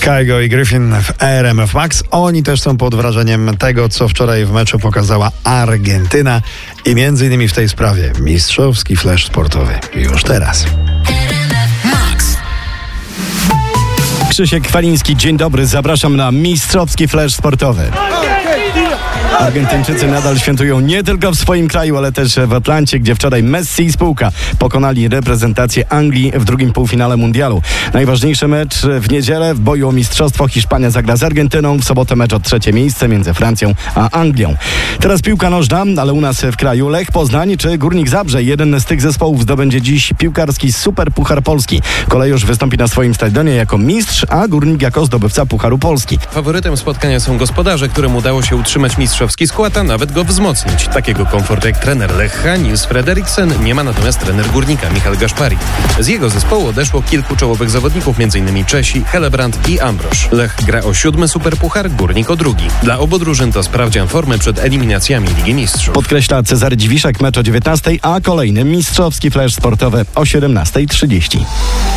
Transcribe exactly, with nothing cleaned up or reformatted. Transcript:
Kygo i Griffin w R M F Max. Oni też są pod wrażeniem tego, co wczoraj w meczu pokazała Argentyna i między innymi w tej sprawie mistrzowski flash sportowy już teraz. Krzysiek Kwaliński, dzień dobry, zapraszam na mistrzowski flash sportowy. Argentyńczycy nadal świętują nie tylko w swoim kraju, ale też w Atlancie, gdzie wczoraj Messi i spółka pokonali reprezentację Anglii w drugim półfinale mundialu. Najważniejszy mecz w niedzielę w boju o mistrzostwo. Hiszpania zagra z Argentyną, w sobotę mecz o trzecie miejsce między Francją a Anglią. Teraz piłka nożna, ale u nas w kraju Lech Poznań czy Górnik Zabrze. Jeden z tych zespołów zdobędzie dziś piłkarski Super Puchar Polski. Kolejorz wystąpi na swoim stadionie jako mistrz, a Górnik jako zdobywca Pucharu Polski. Faworytem spotkania są gospodarze, którym udało się utrzymać mistrzowski skład, a nawet go wzmocnić. Takiego komfortu jak trener Lecha, Nils Frederiksen, nie ma natomiast trener Górnika, Michal Gaszpari. Z jego zespołu odeszło kilku czołowych zawodników, m.in. Czesi, Helebrand i Ambrosz. Lech gra o siódmy Superpuchar, Górnik o drugi. Dla obu drużyn to sprawdzian formy przed eliminacjami Ligi Mistrzów. Podkreśla Cezary Dziwiszek, mecz o dziewiętnastej, a kolejny mistrzowski flash sportowy o siedemnasta trzydzieści.